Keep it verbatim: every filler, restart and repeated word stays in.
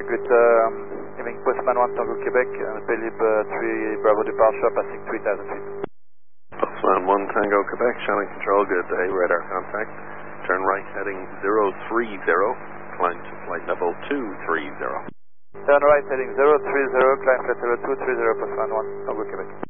good um, evening, Postman one Tango Quebec, uh, Philip uh, three Bravo departure, passing three thousand feet. Postman one Tango Quebec, Shannon Control, good day, radar contact. Turn right heading zero three zero, climb to flight level two three zero. Turn right heading zero three zero, climb flight level two three zero, Postman one Tango Quebec.